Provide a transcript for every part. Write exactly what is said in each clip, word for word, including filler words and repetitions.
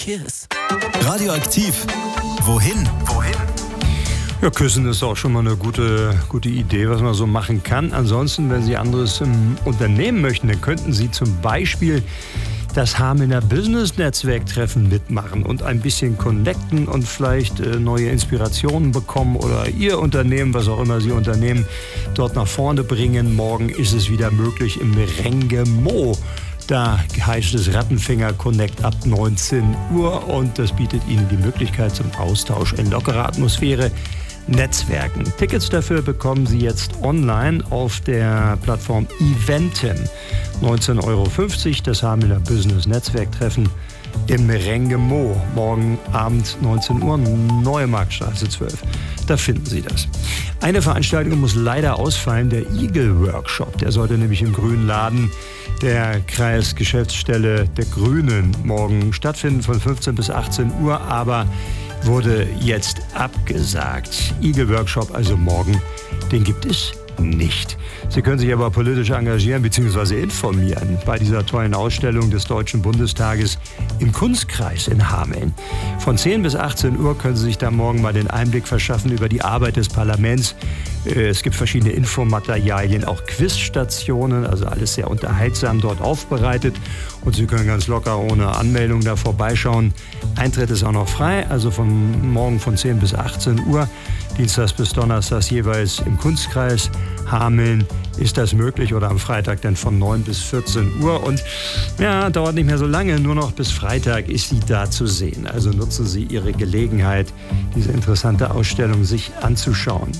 Cheers. Radioaktiv. Wohin? Wohin? Ja, küssen ist auch schon mal eine gute, gute Idee, was man so machen kann. Ansonsten, wenn Sie anderes im Unternehmen möchten, dann könnten Sie zum Beispiel das Hamelner Business-Netzwerk-Treffen mitmachen und ein bisschen connecten und vielleicht äh, neue Inspirationen bekommen oder Ihr Unternehmen, was auch immer Sie unternehmen, dort nach vorne bringen. Morgen ist es wieder möglich im Rengemo. Da heißt es Rattenfänger Connect ab neunzehn Uhr und das bietet Ihnen die Möglichkeit zum Austausch in lockerer Atmosphäre. Netzwerken. Tickets dafür bekommen Sie jetzt online auf der Plattform Eventim. neunzehn Euro fünfzig, das Hamelner Business Netzwerktreffen im Rengemo. Morgen Abend neunzehn Uhr, Neue Marktstraße zwölf. Da finden Sie das. Eine Veranstaltung muss leider ausfallen, der Eagle Workshop. Der sollte nämlich im Grünen Laden der Kreisgeschäftsstelle der Grünen morgen stattfinden von fünfzehn bis achtzehn Uhr, aber wurde jetzt abgesagt. Eagle Workshop also morgen, den gibt es nicht. Sie können sich aber politisch engagieren bzw. informieren bei dieser tollen Ausstellung des Deutschen Bundestages im Kunstkreis in Hameln. Von zehn bis achtzehn Uhr können Sie sich da morgen mal den Einblick verschaffen über die Arbeit des Parlaments. Es gibt verschiedene Infomaterialien, auch Quizstationen, also alles sehr unterhaltsam dort aufbereitet. Und Sie können ganz locker ohne Anmeldung da vorbeischauen. Eintritt ist auch noch frei, also von morgen von zehn bis achtzehn Uhr. Dienstags bis Donnerstags jeweils im Kunstkreis Hameln ist das möglich oder am Freitag dann von neun bis vierzehn Uhr. Und ja, dauert nicht mehr so lange, nur noch bis Freitag ist sie da zu sehen. Also nutzen Sie Ihre Gelegenheit, diese interessante Ausstellung sich anzuschauen.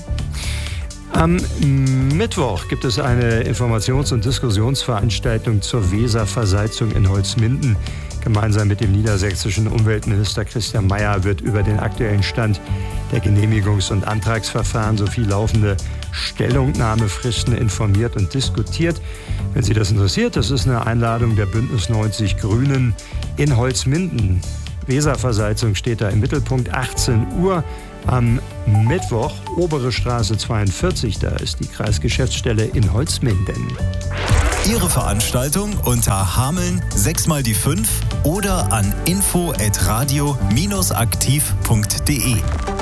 Am Mittwoch gibt es eine Informations- und Diskussionsveranstaltung zur Weserversalzung in Holzminden. Gemeinsam mit dem niedersächsischen Umweltminister Christian Mayer wird über den aktuellen Stand der Genehmigungs- und Antragsverfahren sowie laufende Stellungnahmefristen informiert und diskutiert. Wenn Sie das interessiert, das ist eine Einladung der Bündnis neunzig Grünen in Holzminden. Weserversalzung steht da im Mittelpunkt, achtzehn Uhr am Mittwoch, Obere Straße zweiundvierzig, da ist die Kreisgeschäftsstelle in Holzminden. Ihre Veranstaltung unter Hameln sechs mal die fünf oder an info at radio aktiv punkt de.